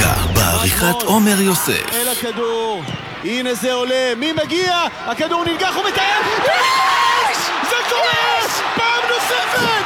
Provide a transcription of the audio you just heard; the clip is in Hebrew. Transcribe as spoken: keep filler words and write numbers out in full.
דקה, בעריכת עומר יוסף. אל הכדור, הנה זה עולה, מי מגיע? הכדור ננגח ומתאם, יש! זה קורה! פעם נוספת!